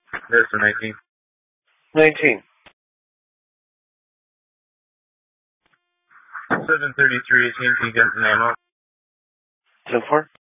There's a 19. 19. 733, TNT guns and ammo. 10-4.